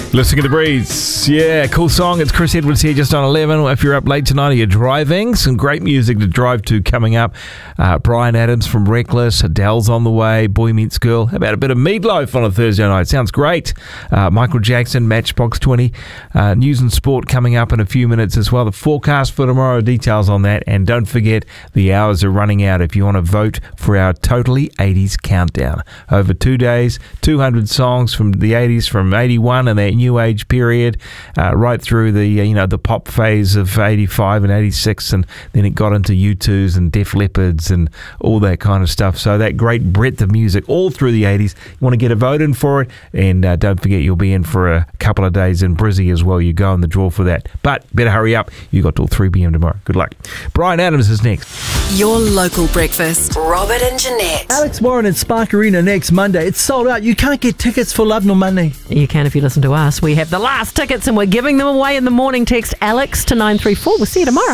Listening to The Breeze. Yeah, cool song. It's Chris Edwards here, just on 11. If you're up late tonight or you're driving, some great music to drive to coming up. Bryan Adams from Reckless. Adele's on the way. Boy Meets Girl. How about a bit of Meatloaf on a Thursday night? Sounds great. Michael Jackson, Matchbox 20. News and sport coming up in a few minutes as well. The forecast for tomorrow, details on that. And don't forget, the hours are running out if you want to vote for our Totally 80s Countdown. Over 2 days, 200 songs from the 80s, from 81 and that new age period, right through the the pop phase of 85 and 86, and then it got into U2s and Def Leppards and all that kind of stuff. So that great breadth of music all through the 80s. You want to get a vote in for it, and don't forget you'll be in for a couple of days in Brizzy as well. You go in the draw for that, but better hurry up. You got till 3 p.m. tomorrow. Good luck. Bryan Adams is next. Your local breakfast. Robert and Jeanette. Alex Warren at Spark Arena next Monday. It's sold out. You can't get tickets for love nor money. You can if you listen to us. We have the last tickets and we're giving them away in the morning. Text Alex to 934. We'll see you tomorrow.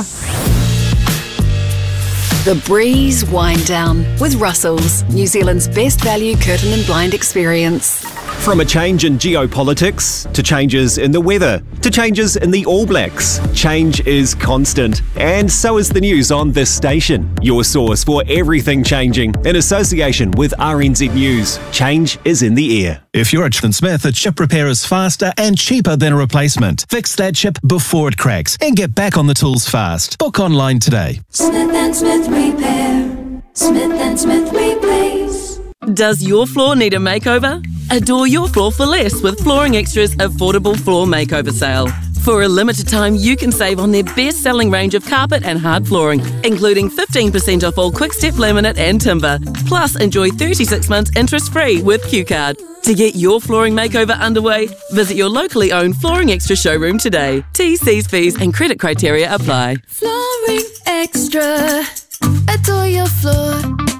The Breeze Wind Down with Russell's, New Zealand's best value curtain and blind experience. From a change in geopolitics, to changes in the weather, to changes in the All Blacks, change is constant. And so is the news on this station. Your source for everything changing, in association with RNZ News. Change is in the air. If you're a Smith, a chip repair is faster and cheaper than a replacement. Fix that chip before it cracks and get back on the tools fast. Book online today. Smith & Smith Repair. Smith & Smith Replace. Does your floor need a makeover? Adore your floor for less with Flooring Extra's affordable floor makeover sale. For a limited time, you can save on their best-selling range of carpet and hard flooring, including 15% off all Quick-Step laminate and timber. Plus, enjoy 36 months interest-free with Q-Card. To get your flooring makeover underway, visit your locally owned Flooring Extra showroom today. T's, C's, fees and credit criteria apply. Flooring Extra. Adore your floor.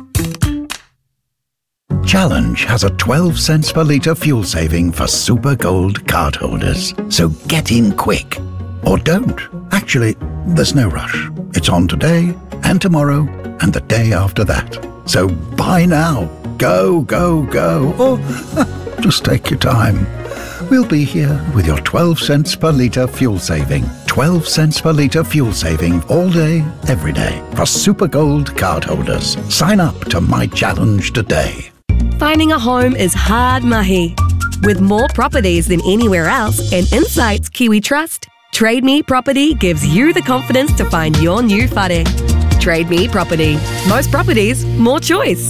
Challenge has a 12 cents per litre fuel saving for Super Gold cardholders. So get in quick. Or don't. Actually, there's no rush. It's on today and tomorrow and the day after that. So buy now. Go, go, go. Or just take your time. We'll be here with your 12 cents per litre fuel saving. 12 cents per litre fuel saving all day, every day for Super Gold cardholders. Sign up to My Challenge today. Finding a home is hard mahi. With more properties than anywhere else and insights Kiwi trust, Trade Me Property gives you the confidence to find your new whare. Trade Me Property. Most properties, more choice.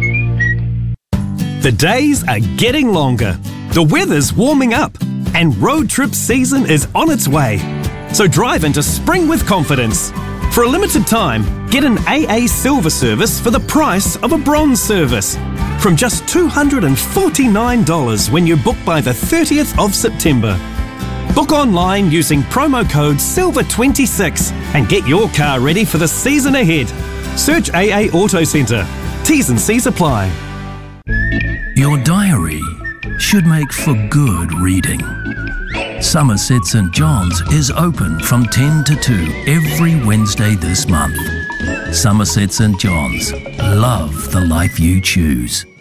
The days are getting longer. The weather's warming up and road trip season is on its way. So drive into spring with confidence. For a limited time, get an AA Silver service for the price of a Bronze service. From just $249 when you book by the 30th of September. Book online using promo code SILVER26 and get your car ready for the season ahead. Search AA Auto Centre. T's and C's apply. Your diary should make for good reading. Somerset St John's is open from 10 to 2 every Wednesday this month. Somerset St John's. Love the life you choose.